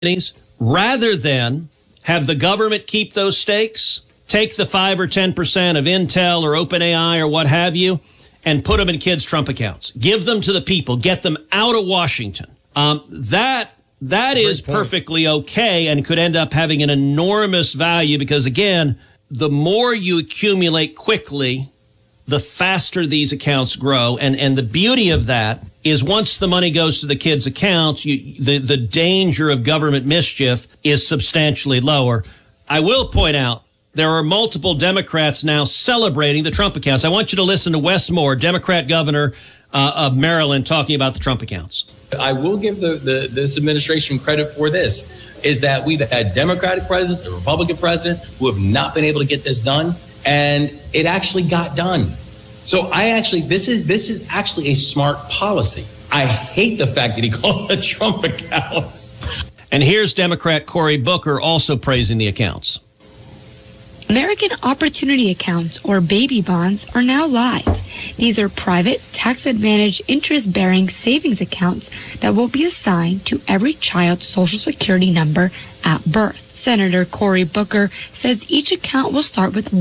rather than have the government keep those stakes, take the 5 or 10% of Intel or OpenAI or what have you, and put them in kids' Trump accounts. Give them to the people. Get them out of Washington. That is perfectly okay and could end up having an enormous value because, again, the more you accumulate quickly, the faster these accounts grow. And the beauty of that is once the money goes to the kids' accounts, the danger of government mischief is substantially lower. I will point out there are multiple Democrats now celebrating the Trump accounts. I want you to listen to Wes Moore, Democrat governor of Maryland, talking about the Trump accounts. I will give this administration credit for this, is that we've had Democratic presidents and Republican presidents who have not been able to get this done, and it actually got done. So this is actually a smart policy. I hate the fact that he called it Trump accounts. And here's Democrat Cory Booker also praising the accounts. American Opportunity Accounts, or baby bonds, are now live. These are private, tax-advantaged, interest-bearing savings accounts that will be assigned to every child's Social Security number at birth. Senator Cory Booker says each account will start with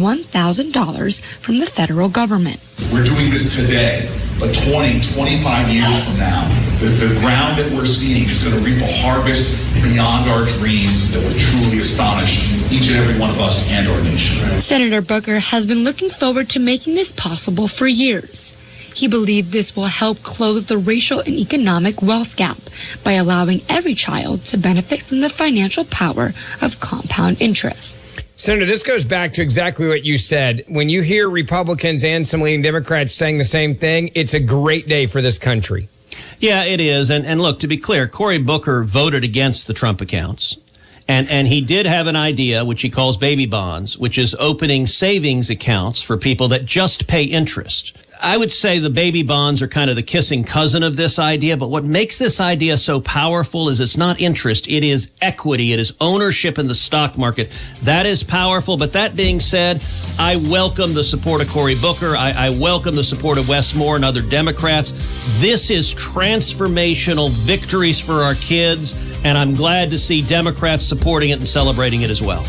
$1,000 from the federal government. We're doing this today, but 20, 25 years from now, the ground that we're seeing is going to reap a harvest beyond our dreams that will truly astonish each and every one of us and our nation. Senator Booker has been looking forward to making this possible for years. He believed this will help close the racial and economic wealth gap by allowing every child to benefit from the financial power of compound interest. Senator, this goes back to exactly what you said. When you hear Republicans and some leading Democrats saying the same thing, it's a great day for this country. Yeah, it is. And look, to be clear, Cory Booker voted against the Trump accounts. And he did have an idea, which he calls baby bonds, which is opening savings accounts for people that just pay interest. I would say the baby bonds are kind of the kissing cousin of this idea, but what makes this idea so powerful is it's not interest, it is equity, it is ownership in the stock market. That is powerful, but that being said, I welcome the support of Cory Booker. I welcome the support of Wes Moore and other Democrats. This is transformational victories for our kids, and I'm glad to see Democrats supporting it and celebrating it as well.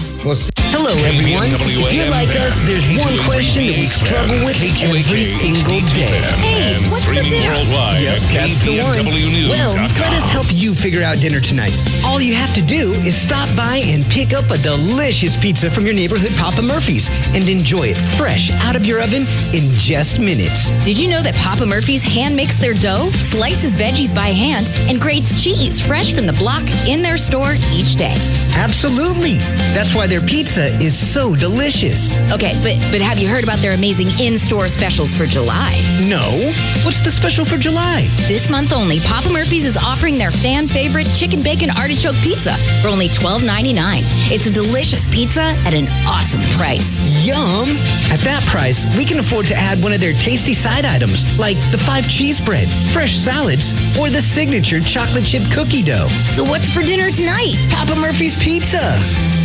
Hello, everyone. If you're like us, there's one question that we struggle with every single day. Hey, what's for dinner? Yep, that's the one. Well, let us help you figure out dinner tonight. All you have to do is stop by and pick up a delicious pizza from your neighborhood Papa Murphy's and enjoy it fresh out of your oven in just minutes. Did you know that Papa Murphy's hand makes their dough, slices veggies by hand, and grates cheese fresh from the block in their store each day? Absolutely. That's why their pizza is so delicious. Okay, but have you heard about their amazing in-store specials for July? No. What's the special for July? This month only, Papa Murphy's is offering their fan-favorite chicken bacon artichoke pizza for only $12.99. It's a delicious pizza at an awesome price. Yum! At that price, we can afford to add one of their tasty side items, like the 5 cheese bread, fresh salads, or the signature chocolate chip cookie dough. So what's for dinner tonight? Papa Murphy's Pizza.